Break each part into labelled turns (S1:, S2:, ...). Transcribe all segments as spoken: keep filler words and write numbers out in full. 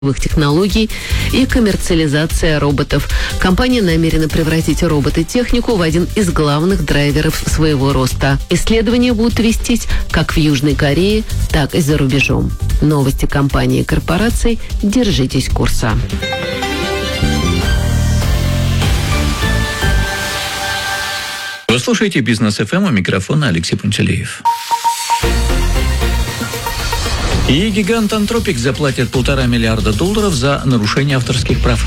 S1: технологий и коммерциализация роботов. Компания намерена превратить робототехнику в один из главных драйверов своего роста. Исследования будут вестись как в Южной Корее, так и за рубежом. Новости компании и корпораций. Держитесь курса.
S2: Вы слушаете Бизнес эф эм, у микрофона Алексей Пантелеев. И гигант Anthropic заплатит полтора миллиарда долларов за нарушение авторских прав.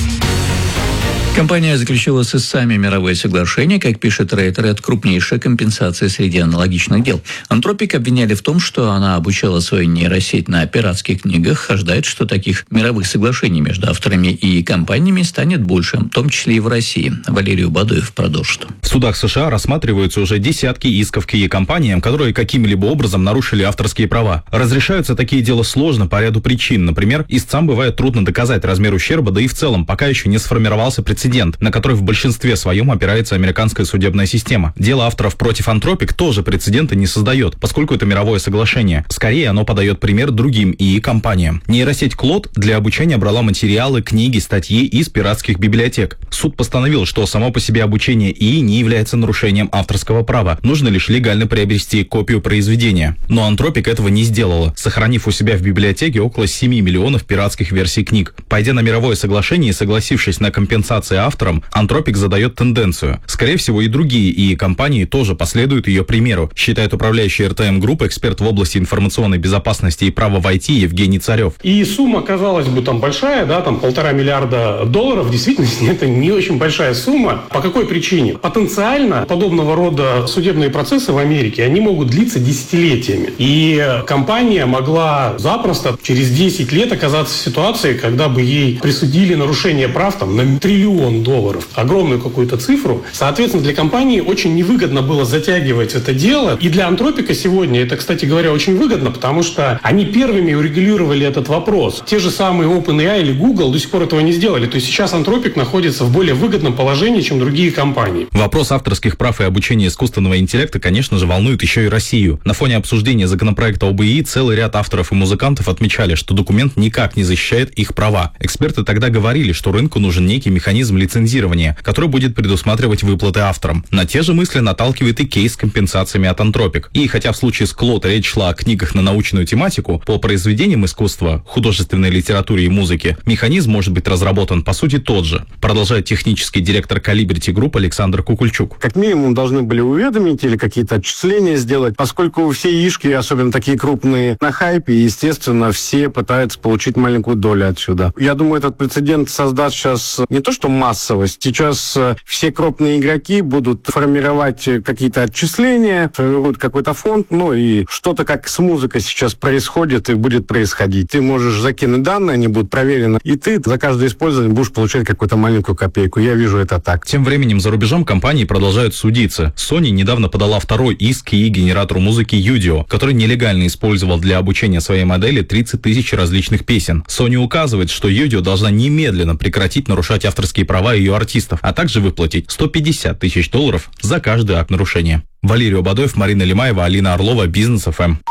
S2: Компания заключила с истцами мировое соглашение, как пишет Reuters, это крупнейшая компенсация среди аналогичных дел. Anthropic обвиняли в том, что она обучала свою нейросеть на пиратских книгах. Ожидает, что таких мировых соглашений между авторами и компаниями станет больше, в том числе и в России. Валерий Убадоев продолжит.
S3: В судах США рассматриваются уже десятки исков к компаниям, которые каким-либо образом нарушили авторские права. Разрешаются такие дела сложно по ряду причин. Например, истцам бывает трудно доказать размер ущерба, да и в целом пока еще не сформировался прецедент, на который в большинстве своем опирается американская судебная система. Дело авторов против Anthropic тоже прецедента не создает, поскольку это мировое соглашение. Скорее, оно подает пример другим ИИ-компаниям. Нейросеть Claude для обучения брала материалы, книги, статьи из пиратских библиотек. Суд постановил, что само по себе обучение ИИ не является нарушением авторского права. Нужно лишь легально приобрести копию произведения. Но Anthropic этого не сделала, сохранив у себя в библиотеке около семи миллионов пиратских версий книг. Пойдя на мировое соглашение и согласившись на компенсации авторам, Anthropic задает тенденцию. Скорее всего, и другие ИИ-компании тоже последуют ее примеру, считает управляющий эр тэ эм Group, эксперт в области информационной безопасности и права в ай ти Евгений Царев.
S4: И сумма, казалось бы, там большая, да, там полтора миллиарда долларов. В действительности это не очень большая сумма. По какой причине? Потенциально подобного рода судебные процессы в Америке, они могут длиться десятилетиями. И компания могла запросто через десять лет оказаться в ситуации, когда бы ей присудили нарушение прав там, на триллион долларов. Огромную какую-то цифру. Соответственно, для компании очень невыгодно было затягивать это дело. И для Anthropic сегодня это, кстати говоря, очень выгодно, потому что они первыми урегулировали этот вопрос. Те же самые OpenAI или Google до сих пор этого не сделали. То есть сейчас Anthropic находится в более выгодном положении, чем другие компании.
S3: Вопрос авторских прав и обучения искусственного интеллекта, конечно же, волнует еще и Россию. На фоне обсуждения законопроекта об ИИ целый ряд авторов и музыкантов отмечали, что документ никак не защищает их права. Эксперты тогда говорили, что рынку нужен некий механизм лицензирования, который будет предусматривать выплаты авторам. На те же мысли наталкивает и кейс с компенсациями от Anthropic. И хотя в случае с Claude речь шла о книгах на научную тематику, по произведениям искусства, художественной литературе и музыке, механизм может быть разработан по сути тот же, продолжает технический директор Calibrity Group Александр Кукульчук.
S5: Как минимум должны были уведомить или какие-то отчисления сделать, поскольку все ишки, особенно такие крупные, на хайпе, и, естественно, все пытаются получить маленькую долю отсюда. Я думаю, этот прецедент создаст сейчас не то что массовость, сейчас все крупные игроки будут формировать какие-то отчисления, формируют какой-то фонд, ну и что-то как с музыкой сейчас происходит и будет происходить. Ты можешь закинуть данные, они будут проверены, и ты за каждое использование будешь получать какую-то маленькую копейку. Я вижу это так.
S3: Тем временем за рубежом компании продолжают судиться. Sony недавно подала второй иск к ИИ-генератору музыки Udio, который нелегально использовал для обучения своей модели тридцать тысяч различных песен. Sony указывает, что Udio должна немедленно прекратить нарушать авторские права ее артистов, а также выплатить сто пятьдесят тысяч долларов за каждый акт нарушения. Валерий Убадоев, Марина Лимаева, Алина Орлова, Бизнес эф эм.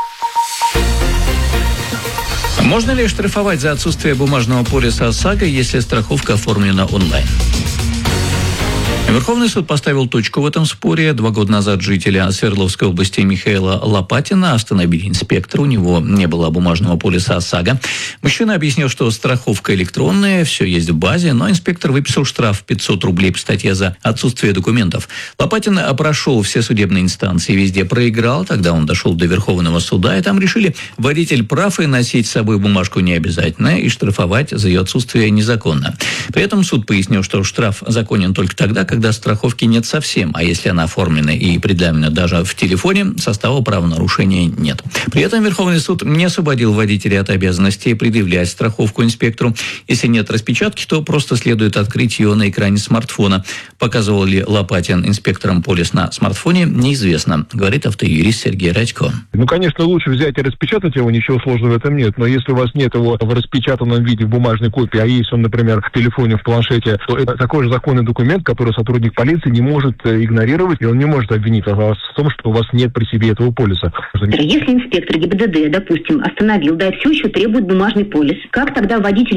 S2: Можно ли штрафовать за отсутствие бумажного полиса ОСАГО, если страховка оформлена онлайн? Верховный суд поставил точку в этом споре. Два года назад жителя Свердловской области Михаила Лопатина остановили инспектор. У него не было бумажного полиса ОСАГО. Мужчина объяснил, что страховка электронная, все есть в базе, но инспектор выписал штраф пятьсот рублей по статье за отсутствие документов. Лопатин прошел все судебные инстанции, везде проиграл. Тогда он дошел до Верховного суда, и там решили, водитель прав и носить с собой бумажку не обязательно, и штрафовать за ее отсутствие незаконно. При этом суд пояснил, что штраф законен только тогда, когда когда страховки нет совсем, а если она оформлена и предъявлена даже в телефоне, состава правонарушения нет. При этом Верховный суд не освободил водителя от обязанности предъявлять страховку инспектору. Если нет распечатки, то просто следует открыть ее на экране смартфона. Показывал ли Лопатин инспекторам полис на смартфоне, неизвестно, говорит автоюрист Сергей Радько.
S6: Ну, конечно, лучше взять и распечатать его, ничего сложного в этом нет. Но если у вас нет его в распечатанном виде, в бумажной копии, а есть он, например, в телефоне, в планшете, то это такой же законный документ, который соответствует сотрудник полиции не может игнорировать, и он не может обвинить вас в том, что у вас нет при себе этого полиса.
S7: Если инспектор ГИБДД, допустим, остановил, да, и все еще требует бумажный полис, как тогда водитель